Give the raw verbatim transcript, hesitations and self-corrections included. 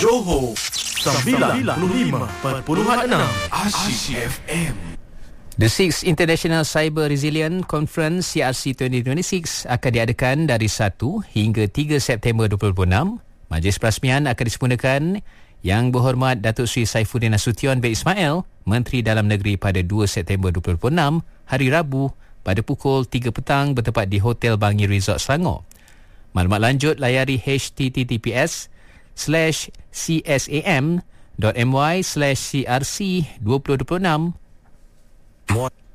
Johor sembilan puluh lima perpuluhan enam Asyik F M. The Sixth International Cyber Resilience Conference C R C dua ribu dua puluh enam akan diadakan dari satu hingga tiga September dua ribu dua puluh enam. Majlis perasmian akan disempurnakan Yang Berhormat Datuk Seri Saifuddin Nasution bin Ismail, Menteri Dalam Negeri pada dua September dua ribu dua puluh enam, hari Rabu pada pukul tiga petang bertempat di Hotel Bangi Resort Selangor. Maklumat lanjut layari h t t p s slash c s a m dot m y slash c r c dua ribu dua puluh enam.